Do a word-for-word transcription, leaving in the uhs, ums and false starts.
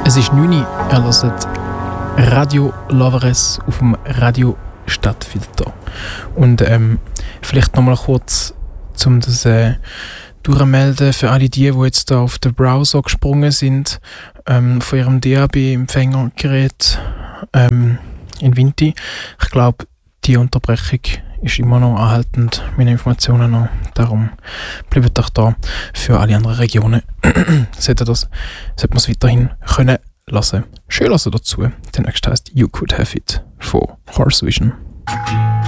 Es ist neun Uhr, ihr hört Radio Loveres auf dem Radio Stadtfilter. Und ähm, vielleicht nochmal kurz, um das äh, durchmelden für alle die, die jetzt da auf den Browser gesprungen sind, ähm, von ihrem D A B-Empfängergerät ähm, in Vinti. Ich glaube, die Unterbrechung ist immer noch anhaltend, meine Informationen noch. Darum bleibt doch da für alle anderen Regionen. Sollte das, sollte man es weiterhin können lassen. Schön lassen dazu. Der nächste heisst You Could Have It von Horse Vision.